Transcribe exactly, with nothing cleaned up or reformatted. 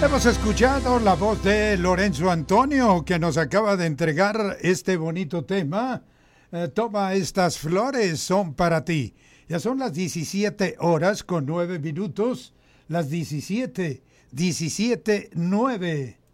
Hemos escuchado la voz de Lorenzo Antonio, que nos acaba de entregar este bonito tema. Eh, toma, estas flores son para ti. Ya son las diecisiete horas con nueve minutos. Las diecisiete, diecisiete, nueve.